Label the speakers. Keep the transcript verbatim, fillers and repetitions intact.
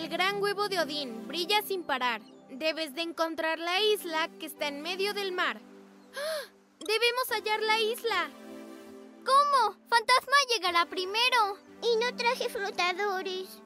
Speaker 1: El gran huevo de Odín brilla sin parar. Debes de encontrar la isla que está en medio del mar. ¡Ah! ¡Debemos hallar la isla!
Speaker 2: ¿Cómo? Fantasma llegará primero.
Speaker 3: Y no traje flotadores.